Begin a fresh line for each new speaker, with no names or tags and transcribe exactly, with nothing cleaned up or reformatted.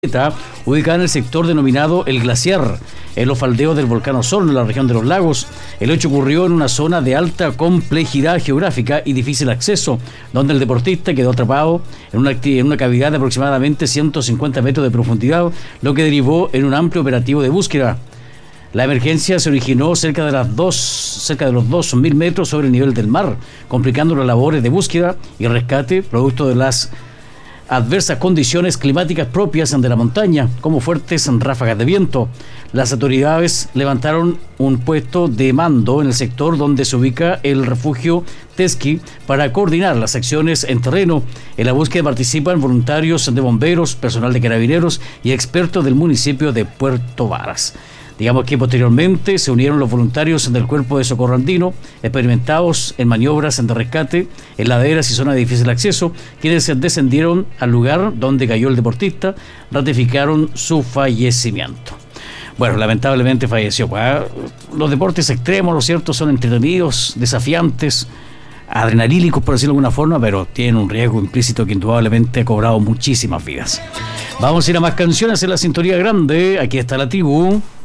ubicada en el sector denominado El Glaciar, en los faldeos del volcán Osorno, en la región de los lagos. El hecho ocurrió en una zona de alta complejidad geográfica y difícil acceso, donde el deportista quedó atrapado en una, en una cavidad de aproximadamente ciento cincuenta metros de profundidad, lo que derivó en un amplio operativo de búsqueda. La emergencia se originó cerca de las dos, cerca de los dos mil metros sobre el nivel del mar, complicando las labores de búsqueda y rescate, producto de las adversas condiciones climáticas propias de la montaña, como fuertes ráfagas de viento. Las autoridades levantaron un puesto de mando en el sector donde se ubica el refugio Teski para coordinar las acciones en terreno. En la búsqueda participan voluntarios de bomberos, personal de carabineros y expertos del municipio de Puerto Varas. Digamos que posteriormente se unieron los voluntarios del Cuerpo de Socorro Andino, experimentados en maniobras de rescate en laderas y zonas de difícil acceso, quienes descendieron al lugar donde cayó el deportista, ratificaron su fallecimiento. Bueno, lamentablemente falleció. Los deportes extremos, lo cierto, son entretenidos, desafiantes, adrenalínicos, por decirlo de alguna forma, pero tienen un riesgo implícito que indudablemente ha cobrado muchísimas vidas. Vamos a ir a más canciones en la sintonía grande. Aquí está la tribu.